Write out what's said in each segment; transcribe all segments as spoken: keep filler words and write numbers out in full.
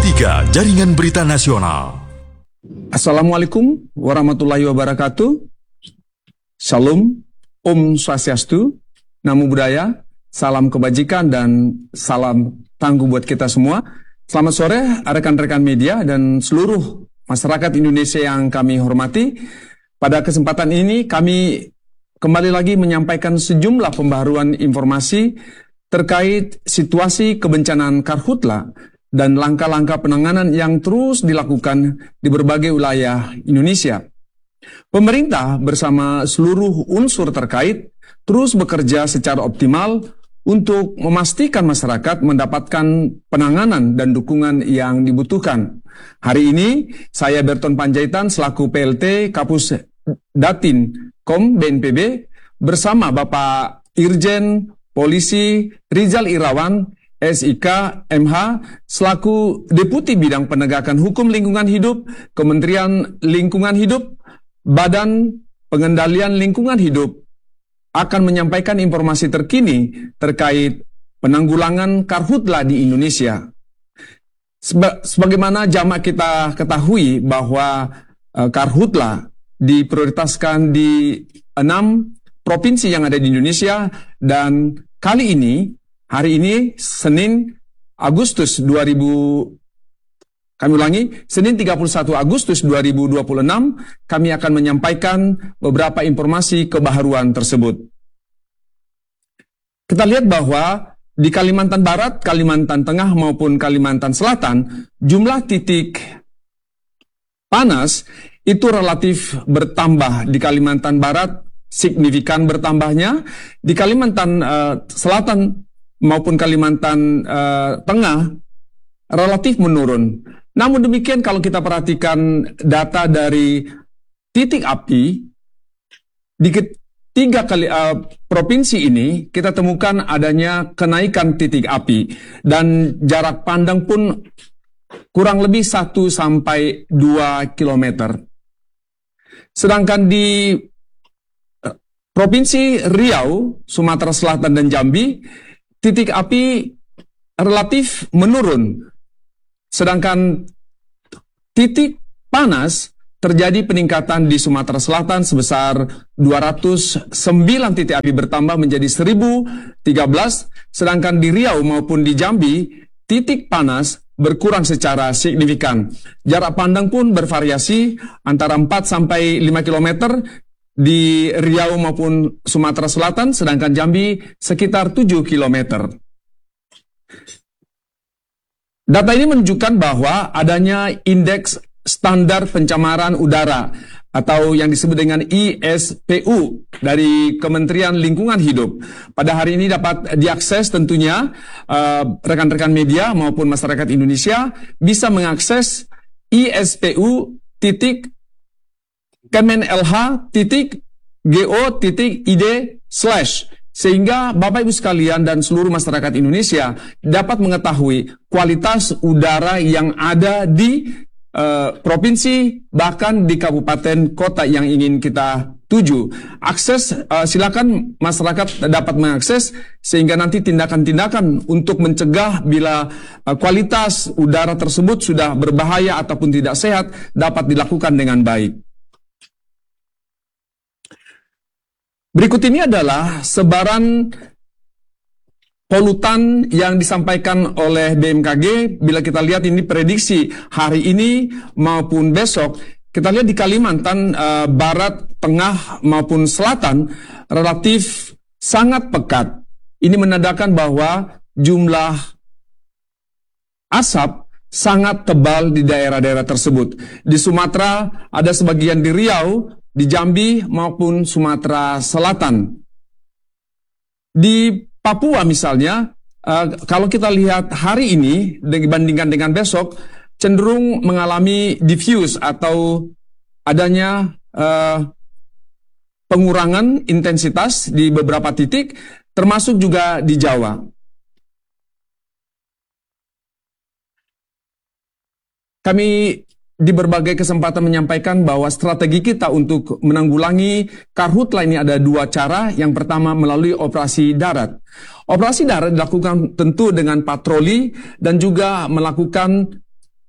tiga Jaringan Berita Nasional. Assalamualaikum warahmatullahi wabarakatuh. Shalom, Om Swastiastu, Namo Buddhaya, salam kebajikan dan salam tangguh buat kita semua. Selamat sore rekan-rekan media dan seluruh masyarakat Indonesia yang kami hormati. Pada kesempatan ini kami kembali lagi menyampaikan sejumlah pembaharuan informasi terkait situasi kebencanaan Karhutla dan langkah-langkah penanganan yang terus dilakukan di berbagai wilayah Indonesia. Pemerintah bersama seluruh unsur terkait terus bekerja secara optimal untuk memastikan masyarakat mendapatkan penanganan dan dukungan yang dibutuhkan. Hari ini, saya Berton Panjaitan selaku P L T Kapus Datin Kom B N P B bersama Bapak Irjen Polisi Rizal Irawan S I K M H selaku Deputi Bidang Penegakan Hukum Lingkungan Hidup Kementerian Lingkungan Hidup Badan Pengendalian Lingkungan Hidup akan menyampaikan informasi terkini terkait penanggulangan Karhutla di Indonesia. Seba sebagaimana jamak kita ketahui bahwa uh, Karhutla diprioritaskan di enam provinsi yang ada di Indonesia, dan kali ini, hari ini, Senin Agustus dua ribu, kami ulangi, Senin tiga puluh satu Agustus dua ribu dua puluh enam, kami akan menyampaikan beberapa informasi kebaharuan tersebut. Kita lihat bahwa di Kalimantan Barat, Kalimantan Tengah maupun Kalimantan Selatan, jumlah titik panas itu relatif bertambah. Di Kalimantan Barat signifikan bertambahnya, di Kalimantan uh, Selatan maupun Kalimantan uh, Tengah relatif menurun. Namun demikian kalau kita perhatikan data dari titik api di tiga kali uh, provinsi ini, kita temukan adanya kenaikan titik api dan jarak pandang pun kurang lebih satu sampai dua kilometer. Sedangkan di Provinsi Riau, Sumatera Selatan dan Jambi, titik api relatif menurun. Sedangkan titik panas terjadi peningkatan di Sumatera Selatan sebesar dua ratus sembilan titik api bertambah menjadi seribu tiga belas, sedangkan di Riau maupun di Jambi, titik panas berkurang secara signifikan. Jarak pandang pun bervariasi antara empat sampai lima kilometer di Riau maupun Sumatera Selatan, sedangkan Jambi sekitar tujuh kilometer. Data ini menunjukkan bahwa adanya indeks standar pencemaran udara atau yang disebut dengan I S P U dari Kementerian Lingkungan Hidup. Pada hari ini dapat diakses tentunya rekan-rekan uh, media maupun masyarakat Indonesia bisa mengakses I S P U titik kemenlh titik go titik id slash sehingga Bapak Ibu sekalian dan seluruh masyarakat Indonesia dapat mengetahui kualitas udara yang ada di uh, provinsi bahkan di kabupaten kota yang ingin kita tuju. Akses uh, silakan masyarakat dapat mengakses sehingga nanti tindakan-tindakan untuk mencegah bila uh, kualitas udara tersebut sudah berbahaya ataupun tidak sehat dapat dilakukan dengan baik. Berikut ini adalah sebaran polutan yang disampaikan oleh B M K G. Bila kita lihat ini prediksi hari ini maupun besok, kita lihat di Kalimantan uh, Barat, Tengah maupun Selatan relatif sangat pekat. Ini menandakan bahwa jumlah asap sangat tebal di daerah-daerah tersebut. Di Sumatera ada sebagian di Riau, di Jambi maupun Sumatera Selatan. Di Papua misalnya, uh, kalau kita lihat hari ini dibandingkan dengan besok, cenderung mengalami diffuse atau adanya uh, pengurangan intensitas di beberapa titik, termasuk juga di Jawa. Kami di berbagai kesempatan menyampaikan bahwa strategi kita untuk menanggulangi Karhutla ini ada dua cara. Yang pertama melalui operasi darat. Operasi darat dilakukan tentu dengan patroli dan juga melakukan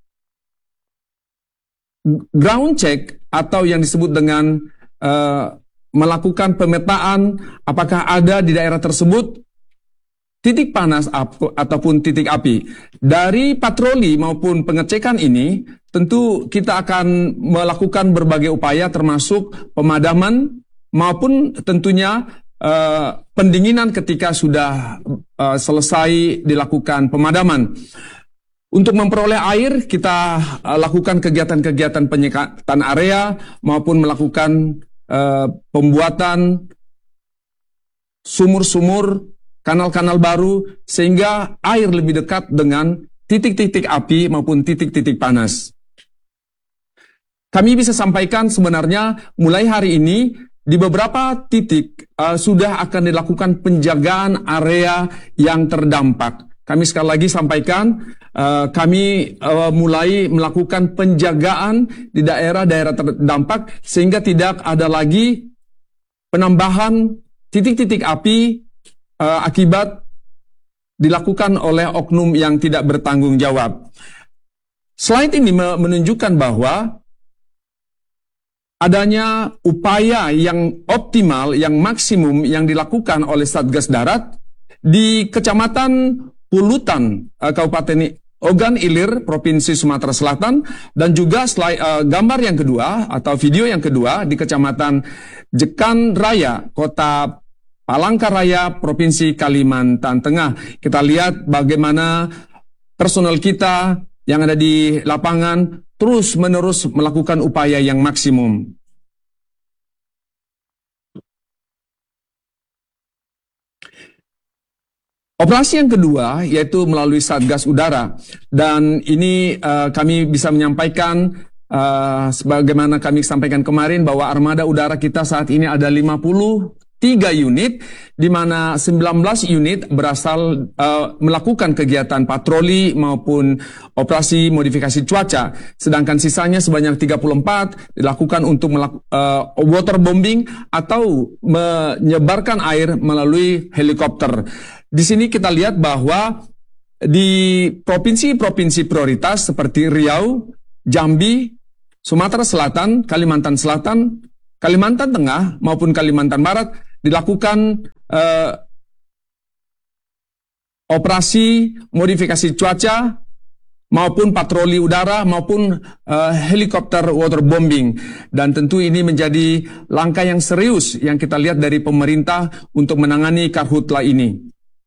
ground check atau yang disebut dengan uh, melakukan pemetaan apakah ada di daerah tersebut titik panas ataupun titik api. Dari patroli maupun pengecekan ini, tentu kita akan melakukan berbagai upaya termasuk pemadaman maupun tentunya uh, pendinginan ketika sudah uh, selesai dilakukan pemadaman. Untuk memperoleh air, kita uh, lakukan kegiatan-kegiatan penyekatan area maupun melakukan uh, pembuatan sumur-sumur, kanal-kanal baru, sehingga air lebih dekat dengan titik-titik api maupun titik-titik panas. Kami bisa sampaikan sebenarnya mulai hari ini, di beberapa titik uh, sudah akan dilakukan penjagaan area yang terdampak. Kami sekali lagi sampaikan, uh, kami uh, mulai melakukan penjagaan di daerah-daerah terdampak, sehingga tidak ada lagi penambahan titik-titik api Uh, akibat dilakukan oleh oknum yang tidak bertanggung jawab. Slide ini menunjukkan bahwa adanya upaya yang optimal, yang maksimum yang dilakukan oleh Satgas Darat di Kecamatan Pulutan, uh, Kabupaten Ogan Ilir, Provinsi Sumatera Selatan, dan juga slide, uh, gambar yang kedua atau video yang kedua di Kecamatan Jekan Raya, Kota Palangkaraya, Provinsi Kalimantan Tengah. Kita lihat bagaimana personel kita yang ada di lapangan terus-menerus melakukan upaya yang maksimum. Operasi yang kedua yaitu melalui Satgas Udara, dan ini uh, kami bisa menyampaikan uh, sebagaimana kami sampaikan kemarin bahwa armada udara kita saat ini ada lima puluh tiga unit, di mana sembilan belas unit berasal uh, melakukan kegiatan patroli maupun operasi modifikasi cuaca, sedangkan sisanya sebanyak tiga puluh empat dilakukan untuk melaku, uh, waterbombing atau menyebarkan air melalui helikopter. Di sini kita lihat bahwa di provinsi-provinsi prioritas seperti Riau, Jambi, Sumatera Selatan, Kalimantan Selatan, Kalimantan Tengah maupun Kalimantan Barat dilakukan uh, operasi modifikasi cuaca maupun patroli udara maupun uh, helikopter waterbombing, dan tentu ini menjadi langkah yang serius yang kita lihat dari pemerintah untuk menangani karhutla ini.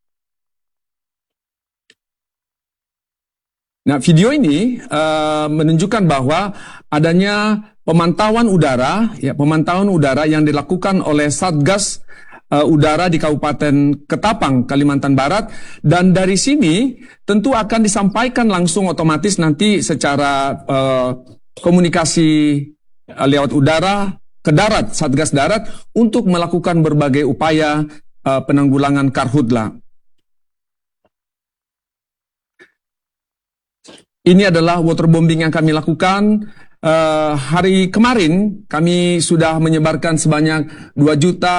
Nah, video ini uh, menunjukkan bahwa adanya pemantauan udara, ya pemantauan udara yang dilakukan oleh Satgas uh, Udara di Kabupaten Ketapang, Kalimantan Barat, dan dari sini tentu akan disampaikan langsung otomatis nanti secara uh, komunikasi uh, lewat udara ke darat, Satgas Darat, untuk melakukan berbagai upaya uh, penanggulangan karhutla. Ini adalah waterbombing yang kami lakukan. Uh, hari kemarin kami sudah menyebarkan sebanyak dua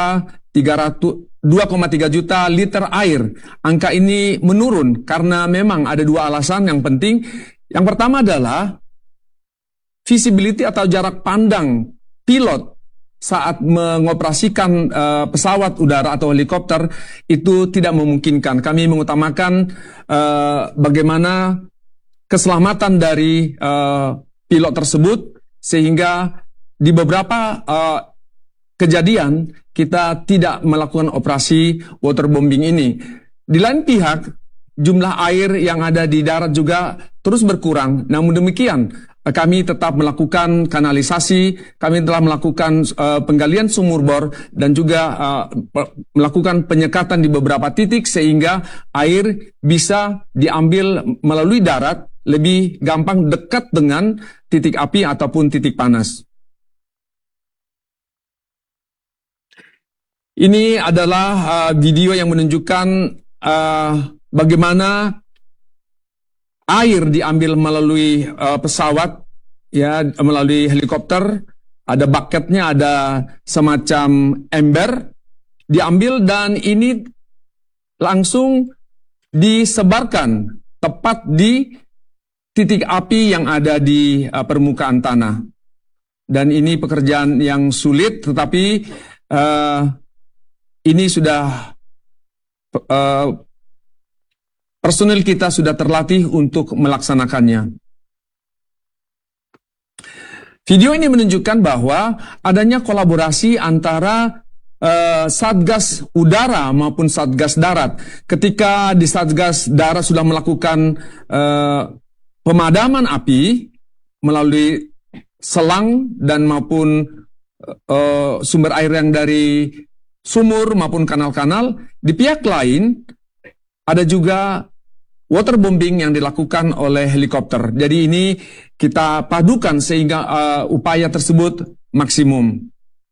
koma tiga juta liter air. Angka ini menurun karena memang ada dua alasan yang penting. Yang pertama adalah visibility atau jarak pandang pilot saat mengoperasikan uh, pesawat udara atau helikopter itu tidak memungkinkan. Kami mengutamakan uh, bagaimana keselamatan dari uh, pilot tersebut, sehingga di beberapa uh, kejadian kita tidak melakukan operasi waterbombing ini. Di lain pihak, jumlah air yang ada di darat juga terus berkurang. Namun demikian, kami tetap melakukan kanalisasi, kami telah melakukan uh, penggalian sumur bor, dan juga uh, melakukan penyekatan di beberapa titik sehingga air bisa diambil melalui darat lebih gampang dekat dengan titik api ataupun titik panas. Ini adalah uh, video yang menunjukkan uh, bagaimana air diambil melalui uh, pesawat, ya, melalui helikopter. Ada bucketnya, ada semacam ember diambil, dan ini langsung disebarkan tepat di titik api yang ada di uh, permukaan tanah. Dan ini pekerjaan yang sulit, tetapi uh, ini sudah uh, personil kita sudah terlatih untuk melaksanakannya. Video ini menunjukkan bahwa adanya kolaborasi antara uh, Satgas Udara maupun Satgas Darat. Ketika di Satgas Darat sudah melakukan uh, pemadaman api melalui selang dan maupun uh, sumber air yang dari sumur maupun kanal-kanal, di pihak lain ada juga waterbombing yang dilakukan oleh helikopter. Jadi ini kita padukan sehingga uh, upaya tersebut maksimum.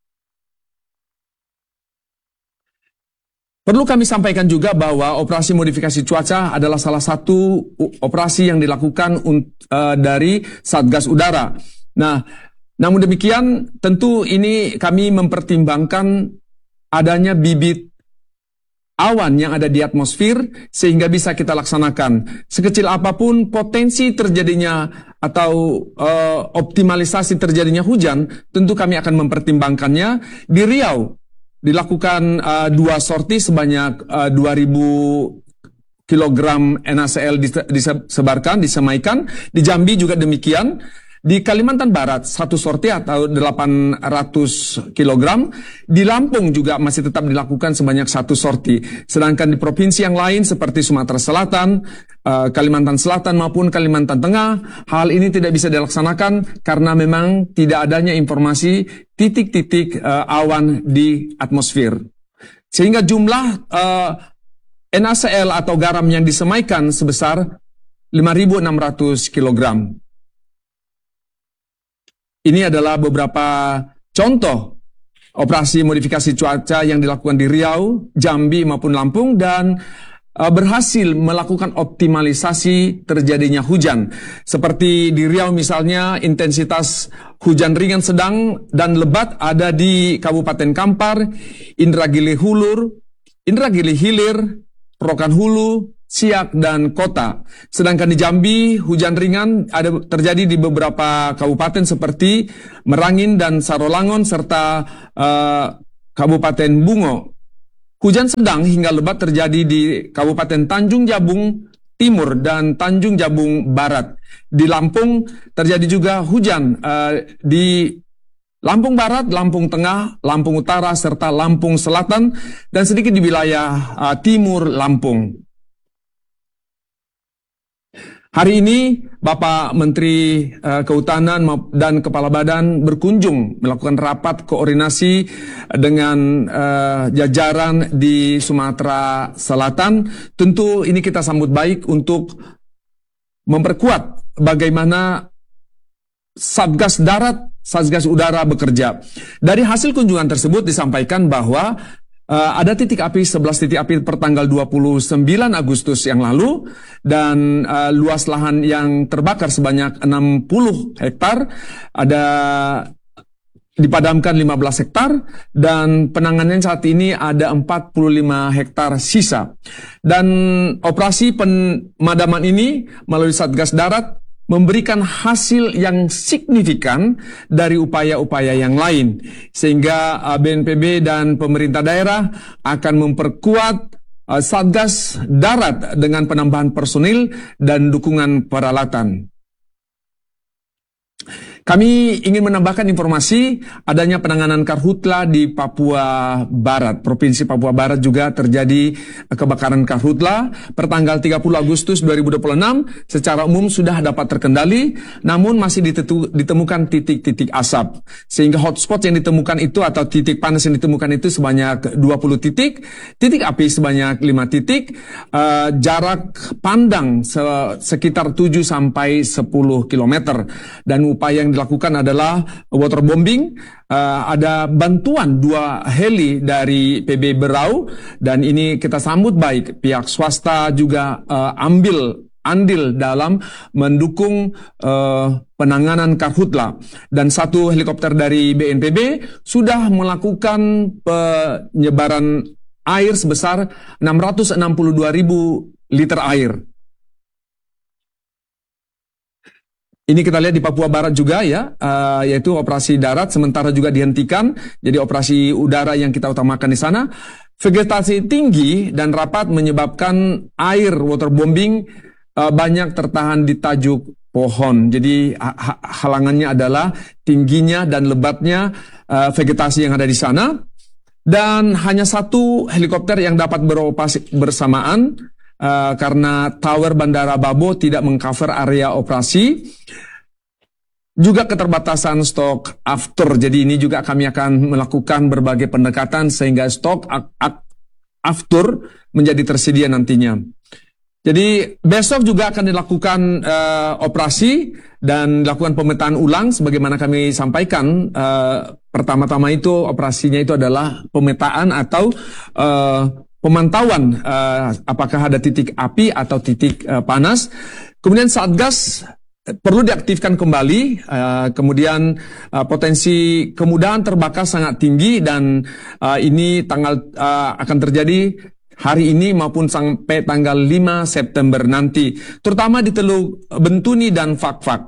Perlu kami sampaikan juga bahwa operasi modifikasi cuaca adalah salah satu operasi yang dilakukan uh, dari Satgas Udara. Nah, namun demikian tentu ini kami mempertimbangkan adanya bibit awan yang ada di atmosfer sehingga bisa kita laksanakan. Sekecil apapun potensi terjadinya atau uh, optimalisasi terjadinya hujan, tentu kami akan mempertimbangkannya. Di Riau dilakukan uh, dua sorti sebanyak uh, dua ribu kilogram N A C L disebarkan, disemaikan. Di Jambi juga demikian. Di Kalimantan Barat satu sorti atau delapan ratus kilogram. Di Lampung juga masih tetap dilakukan sebanyak satu sorti. Sedangkan di provinsi yang lain seperti Sumatera Selatan, Kalimantan Selatan maupun Kalimantan Tengah, hal ini tidak bisa dilaksanakan karena memang tidak adanya informasi titik-titik awan di atmosfer. Sehingga jumlah N A C L atau garam yang disemaikan sebesar lima ribu enam ratus kilogram. Ini adalah beberapa contoh operasi modifikasi cuaca yang dilakukan di Riau, Jambi maupun Lampung dan uh, berhasil melakukan optimalisasi terjadinya hujan. Seperti di Riau misalnya intensitas hujan ringan, sedang dan lebat ada di Kabupaten Kampar, Indragiri Hulur, Indragiri Hilir, Rokan Hulu, Siak dan Kota. Sedangkan di Jambi hujan ringan ada terjadi di beberapa kabupaten seperti Merangin dan Sarolangun serta uh, Kabupaten Bungo. Hujan sedang hingga lebat terjadi di Kabupaten Tanjung Jabung Timur dan Tanjung Jabung Barat. Di Lampung terjadi juga hujan uh, di Lampung Barat, Lampung Tengah, Lampung Utara serta Lampung Selatan dan sedikit di wilayah uh, Timur Lampung. Hari ini Bapak Menteri uh, Kehutanan dan Kepala Badan berkunjung melakukan rapat koordinasi dengan uh, jajaran di Sumatera Selatan. Tentu ini kita sambut baik untuk memperkuat bagaimana Satgas Darat, Satgas Udara bekerja. Dari hasil kunjungan tersebut disampaikan bahwa Uh, ada titik api, sebelas titik api pertanggal dua puluh sembilan Agustus yang lalu dan uh, luas lahan yang terbakar sebanyak enam puluh hektar, ada dipadamkan lima belas hektar dan penanganan saat ini ada empat puluh lima hektar sisa. Dan operasi pemadaman ini melalui Satgas Darat memberikan hasil yang signifikan dari upaya-upaya yang lain. Sehingga B N P B dan pemerintah daerah akan memperkuat Satgas Darat dengan penambahan personil dan dukungan peralatan. Kami ingin menambahkan informasi adanya penanganan karhutla di Papua Barat. Provinsi Papua Barat juga terjadi kebakaran karhutla. Pertanggal tiga puluh Agustus dua ribu dua puluh enam secara umum sudah dapat terkendali, namun masih ditemukan titik-titik asap. Sehingga hotspot yang ditemukan itu atau titik panas yang ditemukan itu sebanyak dua puluh titik, titik api sebanyak lima titik, uh, jarak pandang sekitar tujuh sampai sepuluh kilometer. Dan upaya yang dilakukan adalah waterbombing. Uh, ada bantuan dua heli dari P B Berau dan ini kita sambut baik. Pihak swasta juga uh, ambil andil dalam mendukung uh, penanganan karhutla. Dan satu helikopter dari B N P B sudah melakukan penyebaran air sebesar enam ratus enam puluh dua ribu liter air. Ini kita lihat di Papua Barat juga ya, uh, yaitu operasi darat sementara juga dihentikan. Jadi operasi udara yang kita utamakan di sana. Vegetasi tinggi dan rapat menyebabkan air waterbombing uh, banyak tertahan di tajuk pohon. Jadi ha halangannya adalah tingginya dan lebatnya uh, vegetasi yang ada di sana. Dan hanya satu helikopter yang dapat beroperasi bersamaan uh, karena tower Bandara Babo tidak mengcover area operasi. Juga keterbatasan stok after. Jadi ini juga kami akan melakukan berbagai pendekatan sehingga stok after menjadi tersedia nantinya. Jadi besok juga akan dilakukan uh, operasi dan dilakukan pemetaan ulang sebagaimana kami sampaikan. Uh, pertama-tama itu operasinya itu adalah pemetaan atau uh, pemantauan uh, apakah ada titik api atau titik uh, panas. Kemudian Satgas perlu diaktifkan kembali, uh, kemudian uh, potensi kemudahan terbakar sangat tinggi dan uh, ini tanggal uh, akan terjadi hari ini maupun sampai tanggal lima September nanti, terutama di Teluk Bentuni dan Fak-Fak.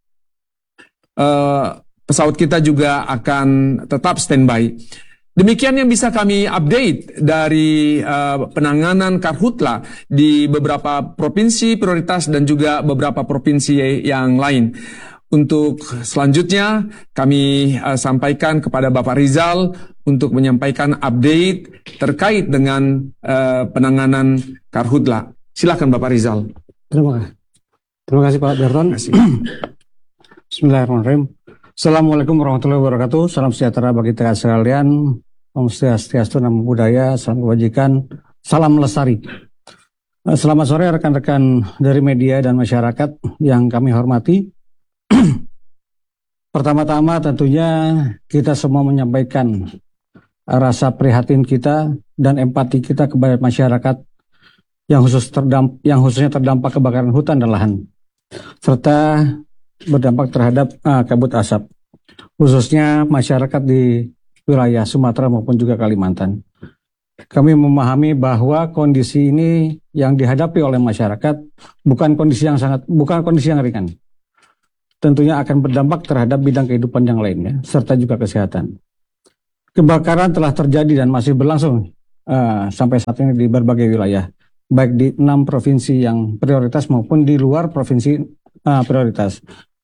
Uh, pesawat kita juga akan tetap standby. Demikian yang bisa kami update dari uh, penanganan Karhutla di beberapa provinsi prioritas dan juga beberapa provinsi yang lain. Untuk selanjutnya kami uh, sampaikan kepada Bapak Rizal untuk menyampaikan update terkait dengan uh, penanganan Karhutla. Silakan Bapak Rizal. Terima kasih. Terima kasih Pak Berton. Bismillahirrahmanirrahim. Assalamualaikum warahmatullahi wabarakatuh. Salam sejahtera bagi kita sekalian. Om Swastiastu, Namo Buddhaya, salam kebajikan, salam lestari. Selamat sore rekan-rekan dari media dan masyarakat yang kami hormati. Pertama-tama tentunya kita semua menyampaikan rasa prihatin kita dan empati kita kepada masyarakat yang khusus terdamp yang khususnya terdampak kebakaran hutan dan lahan, serta berdampak terhadap uh, kabut asap, khususnya masyarakat di wilayah Sumatera maupun juga Kalimantan. Kami memahami bahwa kondisi ini yang dihadapi oleh masyarakat bukan kondisi yang sangat bukan kondisi yang ringan. Tentunya akan berdampak terhadap bidang kehidupan yang lainnya serta juga kesehatan. Kebakaran telah terjadi dan masih berlangsung uh, sampai saat ini di berbagai wilayah, baik di enam provinsi yang prioritas maupun di luar provinsi uh, prioritas.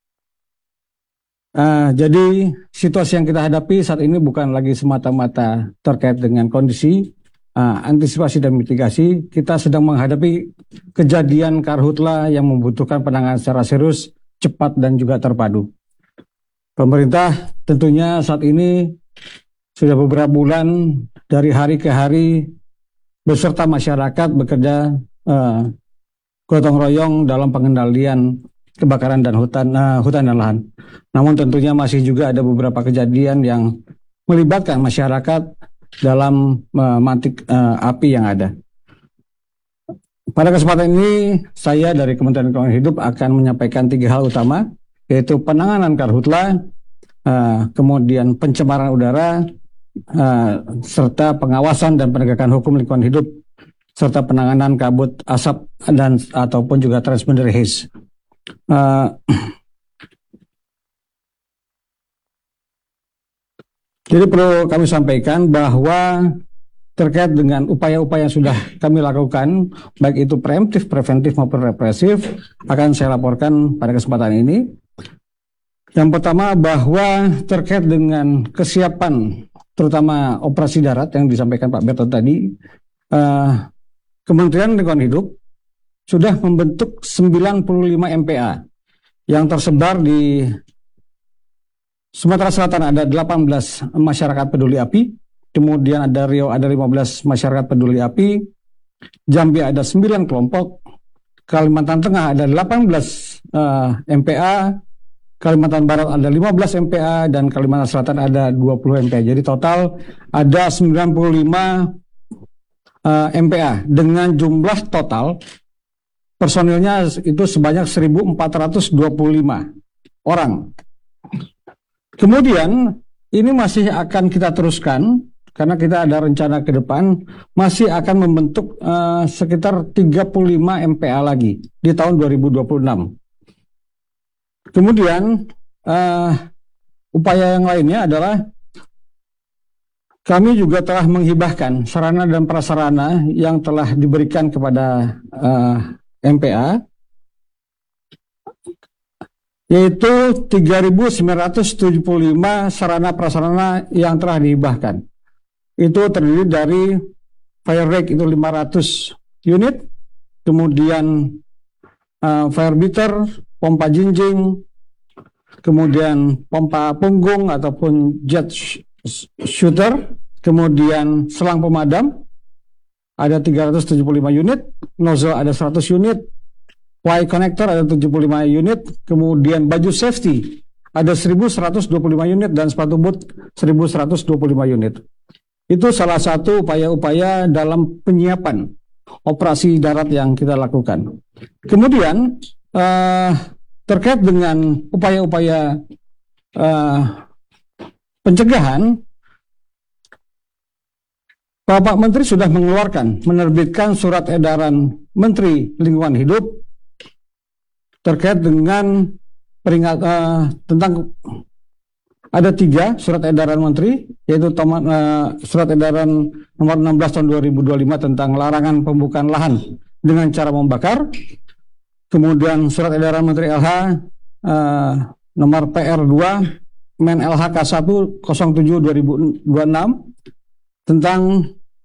Uh, jadi situasi yang kita hadapi saat ini bukan lagi semata-mata terkait dengan kondisi uh, antisipasi dan mitigasi. Kita sedang menghadapi kejadian Karhutla yang membutuhkan penanganan secara serius, cepat dan juga terpadu. Pemerintah tentunya saat ini sudah beberapa bulan dari hari ke hari beserta masyarakat bekerja uh, gotong royong dalam pengendalian kebakaran dan hutan uh, hutan dan lahan. Namun tentunya masih juga ada beberapa kejadian yang melibatkan masyarakat dalam memantik uh, api yang ada. Pada kesempatan ini saya dari Kementerian Lingkungan Hidup akan menyampaikan tiga hal utama, yaitu penanganan Karhutla, uh, kemudian pencemaran udara, uh, serta pengawasan dan penegakan hukum lingkungan hidup, serta penanganan kabut asap dan ataupun juga transboundary haze. Uh, jadi perlu kami sampaikan bahwa terkait dengan upaya-upaya yang sudah kami lakukan, baik itu preemptif, preventif maupun represif, akan saya laporkan pada kesempatan ini. Yang pertama bahwa terkait dengan kesiapan, terutama operasi darat yang disampaikan Pak Berton tadi, uh, Kementerian Lingkungan Hidup sudah membentuk sembilan puluh lima M P A yang tersebar di Sumatera Selatan. Ada delapan belas masyarakat peduli api, kemudian ada Riau ada lima belas masyarakat peduli api, Jambi ada sembilan kelompok, Kalimantan Tengah ada delapan belas uh, M P A, Kalimantan Barat ada lima belas M P A, dan Kalimantan Selatan ada dua puluh M P A. Jadi total ada sembilan puluh lima uh, M P A dengan jumlah total personilnya itu sebanyak seribu empat ratus dua puluh lima orang. Kemudian ini masih akan kita teruskan karena kita ada rencana ke depan masih akan membentuk uh, sekitar tiga puluh lima M P A lagi di tahun dua ribu dua puluh enam. Kemudian uh, upaya yang lainnya adalah kami juga telah menghibahkan sarana dan prasarana yang telah diberikan kepada uh, M P A, yaitu tiga ribu sembilan ratus tujuh puluh lima sarana prasarana yang telah dihibahkan. Itu terdiri dari fire rake itu lima ratus unit, kemudian uh, fire beater, pompa jinjing, kemudian pompa punggung ataupun jet shooter, kemudian selang pemadam ada tiga ratus tujuh puluh lima unit, nozzle ada seratus unit, Y connector ada tujuh puluh lima unit, kemudian baju safety ada seribu seratus dua puluh lima unit dan sepatu boot seribu seratus dua puluh lima unit. Itu salah satu upaya-upaya dalam penyiapan operasi darat yang kita lakukan. Kemudian uh, terkait dengan upaya-upaya uh, pencegahan, Bapak Menteri sudah mengeluarkan, menerbitkan surat edaran Menteri Lingkungan Hidup terkait dengan peringat uh, tentang ada tiga surat edaran Menteri, yaitu tomat, uh, surat edaran nomor enam belas tahun dua ribu dua puluh lima tentang larangan pembukaan lahan dengan cara membakar, kemudian surat edaran Menteri L H uh, nomor P R dua Men L H K satu nol tujuh dua ribu dua puluh enam tentang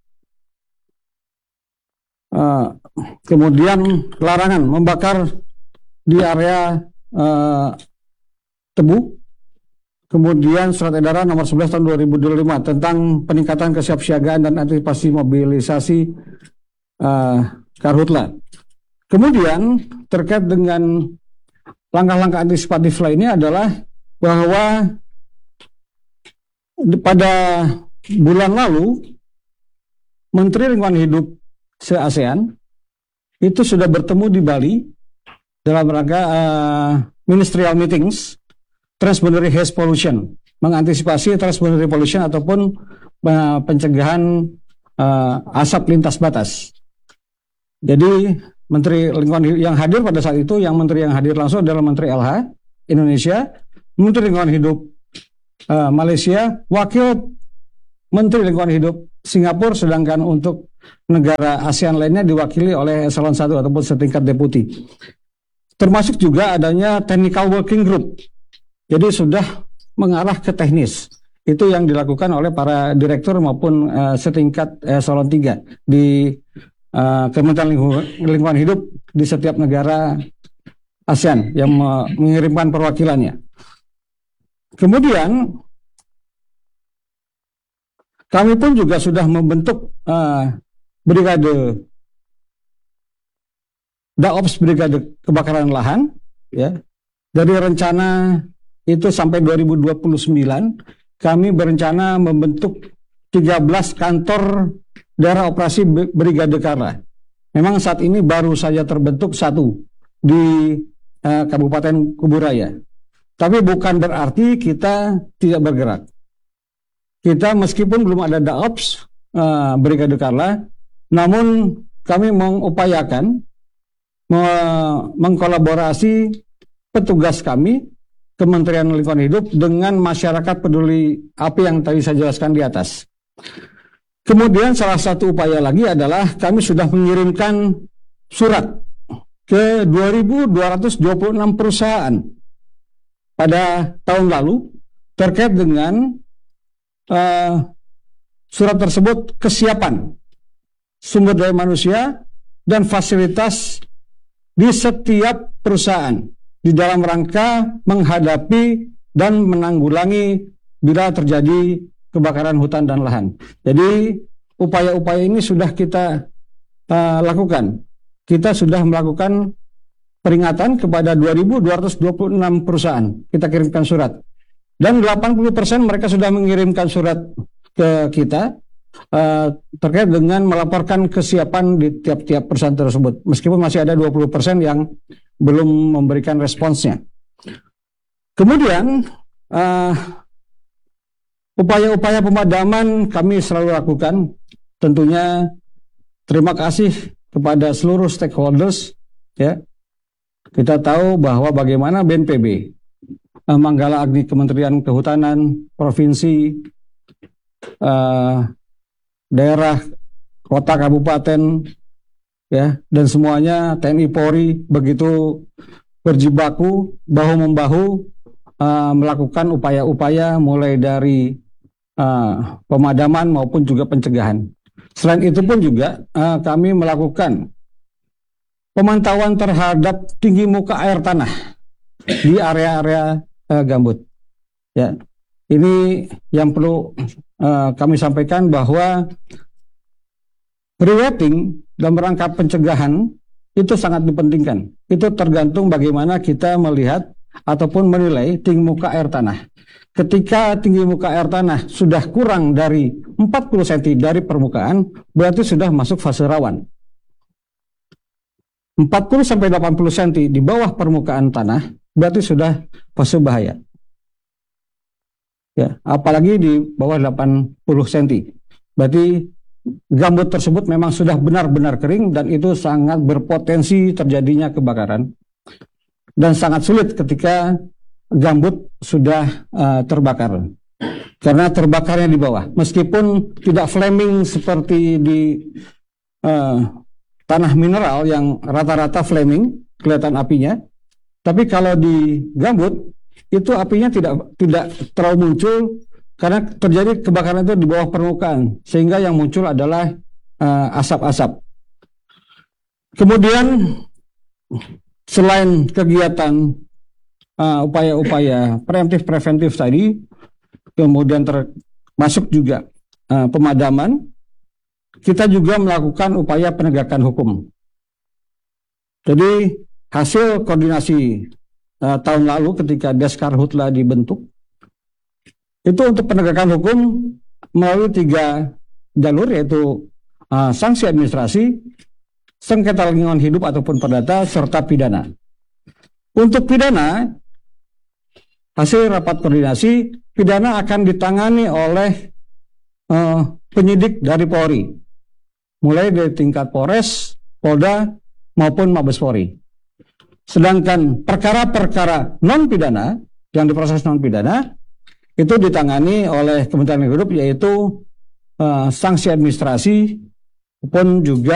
uh, kemudian larangan membakar di area uh, tebu, kemudian surat edaran nomor sebelas tahun dua ribu dua puluh lima tentang peningkatan kesiapsiagaan dan antisipasi mobilisasi uh, Karhutla. Kemudian terkait dengan langkah-langkah antisipatif lainnya adalah bahwa pada bulan lalu Menteri Lingkungan Hidup se-ASEAN itu sudah bertemu di Bali dalam rangka uh, ministerial meetings transboundary haze pollution, mengantisipasi transboundary pollution ataupun uh, pencegahan uh, asap lintas batas. Jadi Menteri Lingkungan Hidup yang hadir pada saat itu, yang Menteri yang hadir langsung adalah Menteri L H Indonesia, Menteri Lingkungan Hidup uh, Malaysia, Wakil Menteri Lingkungan Hidup Singapura, sedangkan untuk negara ASEAN lainnya diwakili oleh eselon satu ataupun setingkat deputi. Termasuk juga adanya technical working group. Jadi sudah mengarah ke teknis. Itu yang dilakukan oleh para direktur maupun uh, setingkat eselon tiga di uh, Kementerian Lingkungan Hidup di setiap negara ASEAN yang mengirimkan perwakilannya. Kemudian kami pun juga sudah membentuk uh, brigade Daops Brigade Kebakaran Lahan, ya. Dari rencana itu sampai dua ribu dua puluh sembilan kami berencana membentuk tiga belas kantor daerah operasi Brigade Karla. Memang saat ini baru saja terbentuk satu di uh, Kabupaten Kuburaya. Tapi bukan berarti kita tidak bergerak. Kita meskipun belum ada Daops uh, Brigade Karla, namun kami mengupayakan mengkolaborasi petugas kami Kementerian Lingkungan Hidup dengan masyarakat peduli api yang tadi saya jelaskan di atas. Kemudian salah satu upaya lagi adalah kami sudah mengirimkan surat ke dua ribu dua ratus dua puluh enam perusahaan pada tahun lalu terkait dengan uh, surat tersebut kesiapan sumber daya manusia dan fasilitas di setiap perusahaan di dalam rangka menghadapi dan menanggulangi bila terjadi kebakaran hutan dan lahan. Jadi upaya-upaya ini sudah kita uh, lakukan. Kita sudah melakukan peringatan kepada dua ribu dua ratus dua puluh enam perusahaan. Kita kirimkan surat. Dan delapan puluh persen mereka sudah mengirimkan surat ke kita Uh, terkait dengan melaporkan kesiapan di tiap-tiap perusahaan tersebut, meskipun masih ada dua puluh persen yang belum memberikan responsnya. Kemudian uh, upaya-upaya pemadaman kami selalu lakukan. Tentunya terima kasih kepada seluruh stakeholders, ya, Kita tahu bahwa bagaimana B N P B, eh, Manggala Agni Kementerian Kehutanan, Provinsi, eh, daerah, kota, kabupaten, ya, dan semuanya T N I Polri begitu berjibaku bahu-membahu uh, melakukan upaya-upaya mulai dari uh, pemadaman maupun juga pencegahan. Selain itu pun juga uh, kami melakukan pemantauan terhadap tinggi muka air tanah di area-area uh, gambut. Ya, ini yang perlu uh, kami sampaikan bahwa pre-wetting dalam rangka pencegahan itu sangat dipentingkan. Itu tergantung bagaimana kita melihat ataupun menilai tinggi muka air tanah. Ketika tinggi muka air tanah sudah kurang dari empat puluh sentimeter dari permukaan, berarti sudah masuk fase rawan. empat puluh sampai delapan puluh sentimeter di bawah permukaan tanah, berarti sudah fase bahaya. Ya, apalagi di bawah delapan puluh sentimeter. Berarti gambut tersebut memang sudah benar-benar kering dan itu sangat berpotensi terjadinya kebakaran dan sangat sulit ketika gambut sudah uh, terbakar karena terbakarnya di bawah, meskipun tidak flaming seperti di uh, tanah mineral yang rata-rata flaming kelihatan apinya, tapi kalau di gambut itu apinya tidak tidak terlalu muncul karena terjadi kebakaran itu di bawah permukaan, sehingga yang muncul adalah uh, asap-asap. Kemudian selain kegiatan uh, upaya-upaya preventif preventif tadi, kemudian termasuk juga uh, pemadaman, kita juga melakukan upaya penegakan hukum. Jadi hasil koordinasi uh, tahun lalu ketika Deskarhutla dibentuk, itu untuk penegakan hukum melalui tiga jalur, yaitu uh, sanksi administrasi, sengketa lingkungan hidup ataupun perdata, serta pidana. Untuk pidana, hasil rapat koordinasi, pidana akan ditangani oleh uh, penyidik dari Polri, mulai dari tingkat Polres, Polda, maupun Mabes Polri. Sedangkan perkara-perkara non-pidana, yang diproses non-pidana, itu ditangani oleh Kementerian Lingkungan Hidup, yaitu uh, sanksi administrasi pun juga